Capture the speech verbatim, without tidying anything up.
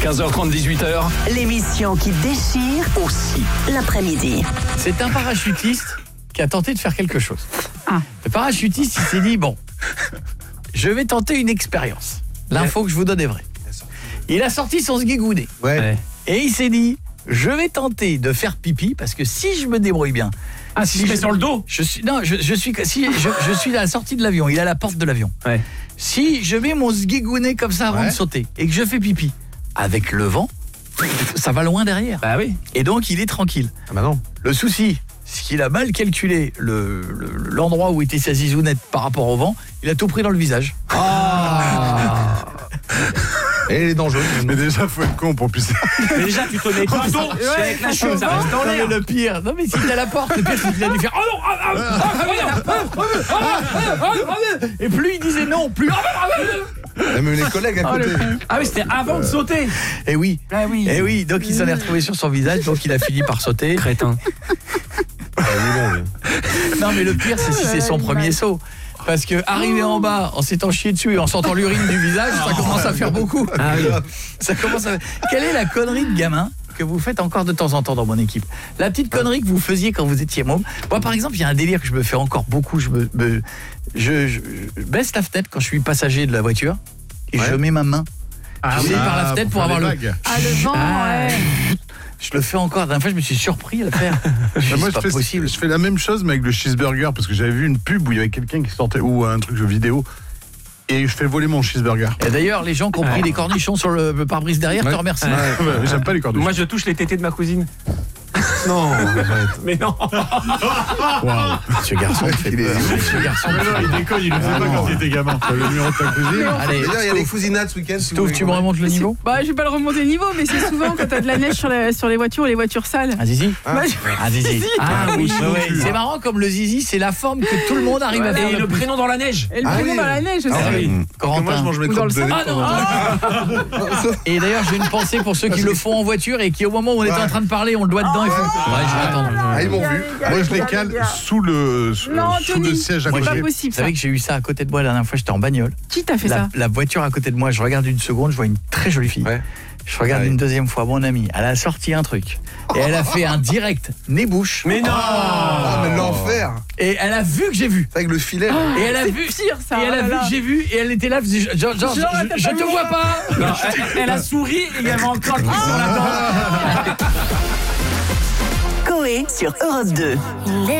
quinze heures trente, dix-huit heures. L'émission qui déchire Aussi. l'après-midi. C'est un parachutiste qui a tenté de faire quelque chose. Ah. Le parachutiste, il s'est dit, bon, je vais tenter une expérience. L'info que je vous donne est vraie. Il a sorti son sgigounet. Ouais. Et il s'est dit, je vais tenter de faire pipi, parce que si je me débrouille bien... Ah, si je mets sur le dos. Je suis non, je, je suis si je, je suis à la sortie de l'avion, il est à la porte de l'avion. Ouais. Si je mets mon sgigounet comme ça avant Ouais. de sauter et que je fais pipi avec le vent, ça va loin derrière. Bah oui. Et donc il est tranquille. Ah bah non. Le souci, c'est qu'il a mal calculé le, le l'endroit où était sa zizounette par rapport au vent, il a tout pris dans le visage. Et elle est dangereuse. Mais déjà, faut être con pour pisser. Mais déjà, tu te mets tout dos avec la chose, ça reste dans Non, mais l'air. le pire, non mais s'il est à la porte, le pire c'est qu'il a dû faire oh non, ah, ah, ah, ah, ah, ah, ah, ah, et plus il disait non, plus Même les collègues à côté. Ah oui, c'était avant de sauter. et oui. Ah oui. Et oui, donc il s'en est retrouvé sur son visage, donc il a fini par sauter. Crétin. Ah, il est bon, lui. Non mais le pire c'est si c'est son premier saut. Parce que arriver en bas en s'étant chié dessus et en sentant l'urine du visage, ça commence à faire beaucoup. Ah oui. Ça commence à... Quelle est la connerie de gamin que vous faites encore de temps en temps dans mon équipe? La petite connerie que vous faisiez quand vous étiez môme. Moi par exemple, il y a un délire que je me fais encore beaucoup, je me, me- je, je- je baisse la fenêtre quand je suis passager de la voiture et je mets ma main. Ah Je oui. sais, par la fenêtre pour avoir le... Ah, le vent, ouais. Je le fais encore. La dernière fois, je me suis surpris à le faire. Je me suis dit, Moi, c'est je pas fais, possible. je fais la même chose, mais avec le cheeseburger, parce que j'avais vu une pub où il y avait quelqu'un qui sortait, ou un truc de vidéo, et je fais voler mon cheeseburger. Et d'ailleurs, les gens qui ont pris des cornichons sur le pare-brise derrière te Ouais. remercient. Ouais, J'aime pas les cornichons. Moi, je touche les tétés de ma cousine. Non, Mais non. Ce garçon me fait Il est- peur. Ce garçon me fait peur. il déconne, il le faisait pas quand il était gamin. Le numéro de ta cousine. Allez, D'ailleurs, il y a les cousinades ce week-end. si vous Stouff, voulez. tu me remontes le niveau? Bah, je vais pas le remonter le niveau, mais c'est souvent quand t'as de la neige sur, la- sur les voitures ou les voitures sales. Ah, zizi? Bah, je- Ah, zizi. Ah oui, Ah, ouais, ouais. oui. C'est marrant comme le zizi, c'est la forme que tout le monde arrive à faire. Et le prénom dans la neige. Et le Ah prénom oui. dans la neige aussi. Ah oui. Corentin. Moi, je mange mes Ou dans crottes le de sang. nez de temps en temps. Et d'ailleurs, j'ai une pensée pour ceux qui le font en voiture et qui, au moment où on est en train de parler, ont le doigt dedans et font. Ouais, je vais attendre. Ah, ils m'ont vu. Moi, je les cale sous le, sous, Non, sous Tony, le siège à Moi, C'est côté. pas possible Vous ça. savez que j'ai eu ça à côté de moi la dernière fois, j'étais en bagnole. Qui t'a fait La, ça? la voiture à côté de moi, je regarde une seconde, je vois une très jolie fille. Ouais. Je regarde Ah oui. une deuxième fois, mon amie, elle a sorti un truc. Et elle a fait un direct nez-bouche. Mais non. Ah, mais l'enfer. Et elle a vu que j'ai vu. C'est avec le filet. Et elle a vu Pire ça. Et elle a oh là vu là. que j'ai vu et elle était là, elle faisait genre, genre, Genre, je, t'as je pas te vu vois moi. pas. Non, elle, elle a souri et il y avait encore le truc sur la dent. Coé sur Europe deux.